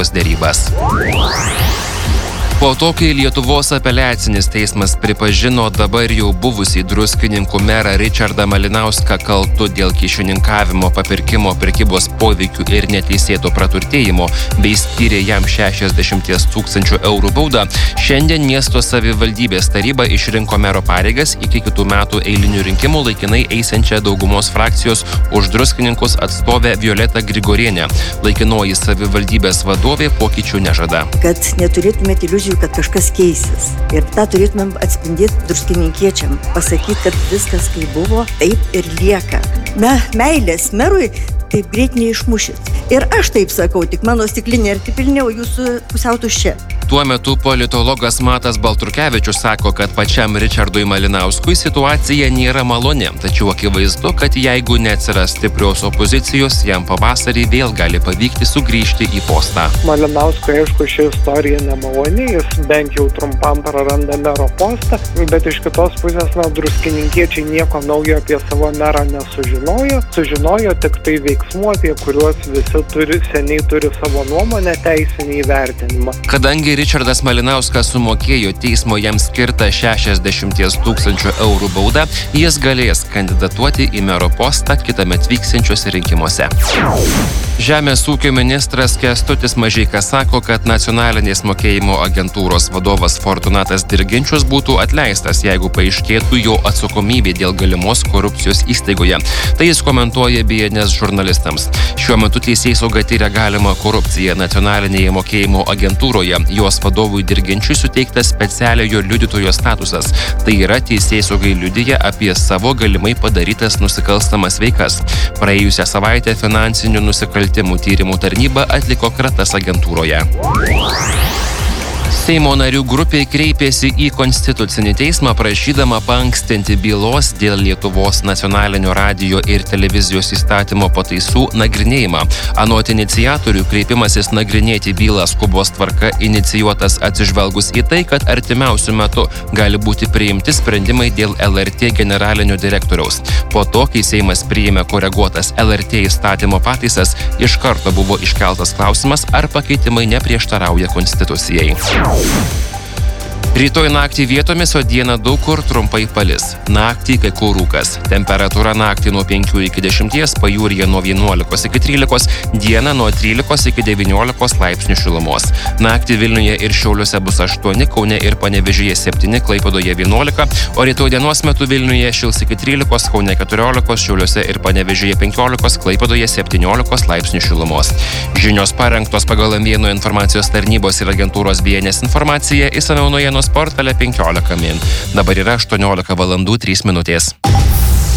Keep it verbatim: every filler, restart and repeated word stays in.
taikos derybas. Po to, kai Lietuvos apeliacinis teismas pripažino dabar jau buvusį Druskininkų merą Ričardą Malinauską kaltu dėl kyšininkavimo, papirkimo, prekybos poveikių ir neteisėto praturtėjimo, bei skyrė jam šešiasdešimt tūkstančių eurų baudą, šiandien miesto savivaldybės taryba išrinko mero pareigas iki kitų metų eilinių rinkimų laikinai eisiančią daugumos frakcijos už Druskininkus atstovę Violetą Grigorienę. Laikinoji savivaldybės vadovė pokyčių nežada. Kad neturėtumėte iliuzijų, kad kažkas keisis. Ir tą turėtumėm atspindėti druskininkiečiam. Pasakyti, kad viskas kaip buvo, taip ir lieka. Na, meilės merui taip greit neišmušit. Ir aš taip sakau, tik mano stiklinė ir tipilnė, o jūsų pusiau tuščia. Tuo metu politologas Matas Baltrukevičius sako, kad pačiam Ričardui Malinauskui situacija nėra maloni, tačiau akivaizdu, kad jeigu neatsiras stiprios opozicijos, jam pavasarį vėl gali pavykti sugrįžti į postą. Malinauskui, aišku, ši istorija nemaloni, jis bent jau trumpam praranda mero postą, bet iš kitos pusės, na, druskininkiečiai nieko naujo apie savo merą nesužinojo, sužinojo tik tai veiksmų, apie kuriuos visi turi, seniai turi savo nuomonę, teisinį įvertinimą. Kadangi Ričardas Malinauskas sumokėjo teismo jam skirtą šešiasdešimt tūkstančių eurų baudą, jis galės kandidatuoti į mero postą kitąmet vyksiančiuose rinkimuose. Žemės ūkio ministras Kęstutis Mažeika sako, kad nacionalinės mokėjimo agentūros vadovas Fortunatas Dirginčius būtų atleistas, jeigu paaiškėtų jo atsakomybė dėl galimos korupcijos įstaigoje. Tai jis komentuoja B N S žurnalistams. Šiuo metu teisėsauga tyria galimą korupciją nacionalinėje mokėjimo agentūroje. Jos vadovui Dirginčiui suteiktas specialiojo liudytojo statusas. Tai yra teisėsaugai liudija apie savo galimai padarytas nusikalstamas veikas. Praėjusią savaitę finansinių nusikaltimų tyrimų tarnyba atliko kratas agentūroje. Seimo narių grupė kreipėsi į Konstitucinį teismą prašydama paankstinti bylos dėl Lietuvos nacionalinio radijo ir televizijos įstatymo pataisų nagrinėjimą. Anot iniciatorių, kreipimasis nagrinėti bylą skubos tvarka inicijuotas atsižvelgus į tai, kad artimiausiu metu gali būti priimti sprendimai dėl L R T generalinio direktoriaus. Po to, kai Seimas priėmė koreguotas L R T įstatymo pataisas, iš karto buvo iškeltas klausimas, ar pakeitimai neprieštarauja Konstitucijai. Rytoj naktį vietomis, o dieną daug kur trumpai palis. Naktį kai kur rūkas. Temperatūra naktį nuo penkių iki dešimties, pajūryje nuo vienuolikos iki trylikos, dieną nuo trylikos iki devyniolikos laipsnių šilumos. Naktį Vilniuje ir Šiauliuose bus aštuoni, Kaune ir Panevėžyje septyni, Klaipėdoje vienuolika, o rytoj dienos metu Vilniuje šils iki trylikos, Kaune keturiolikos, Šiauliuose ir Panevėžyje penkiolikos, Klaipėdoje septyniolikos laipsnių šilumos. Žinios parengtos pagal M vieno informacijos tarnybos ir agentūros B N S informaciją, išsamiau naujienos portale penkiolika min. Dabar yra aštuoniolika valandų trys minutės.